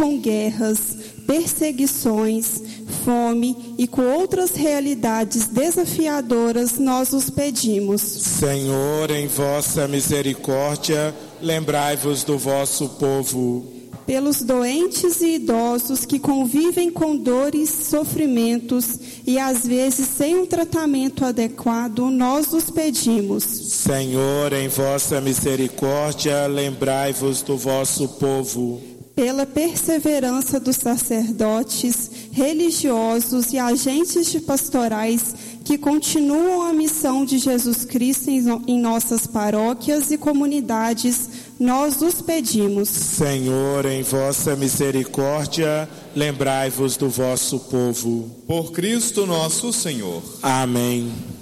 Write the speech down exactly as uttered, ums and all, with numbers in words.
com guerras, perseguições, fome e com outras realidades desafiadoras, nós os pedimos. Senhor, em vossa misericórdia, lembrai-vos do vosso povo. Pelos doentes e idosos que convivem com dores, sofrimentos e às vezes sem um tratamento adequado, nós os pedimos. Senhor, em vossa misericórdia, lembrai-vos do vosso povo. Pela perseverança dos sacerdotes, religiosos e agentes de pastorais que continuam a missão de Jesus Cristo em nossas paróquias e comunidades, nós os pedimos. Senhor, em vossa misericórdia, lembrai-vos do vosso povo. Por Cristo nosso Senhor. Amém.